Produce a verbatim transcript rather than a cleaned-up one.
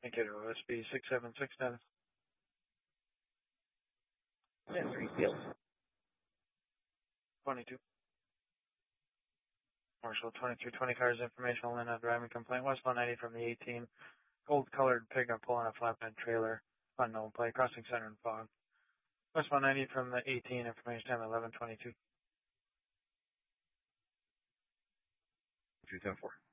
Indicator O S B six seven six status. ten three field. twenty-two. Marshall twenty-three twenty cars informational in a driving complaint. West one ninety from the eighteen. Gold colored pickup pulling a flatbed trailer. Unknown plate. Crossing center in fog. West one ninety from the eighteen. Information time eleven twenty-two. two ten four.